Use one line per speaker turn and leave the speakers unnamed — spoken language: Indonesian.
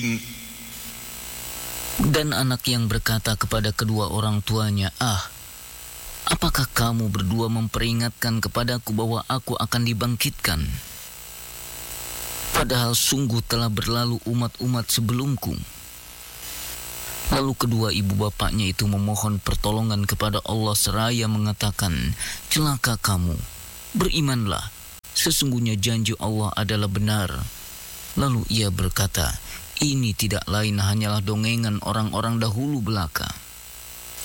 Dan anak yang berkata kepada kedua orang tuanya, apakah kamu berdua memperingatkan kepadaku bahwa aku akan dibangkitkan? Padahal sungguh telah berlalu umat-umat sebelumku. Lalu kedua ibu bapaknya itu memohon pertolongan kepada Allah seraya mengatakan, celaka kamu, berimanlah, sesungguhnya janji Allah adalah benar. Lalu ia berkata, ini tidak lain hanyalah dongengan orang-orang dahulu belaka.